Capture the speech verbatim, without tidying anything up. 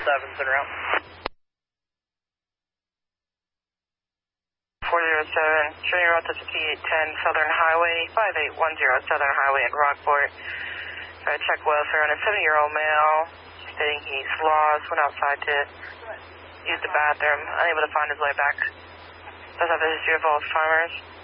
seven's en route. four zero seven, train route to fifty-eight ten Southern Highway, five eight one zero Southern Highway in Rockport. Uh, check welfare on a seventy-year-old male, stating he's lost, went outside to use the bathroom, unable to find his way back. Does have a history of Alzheimer's.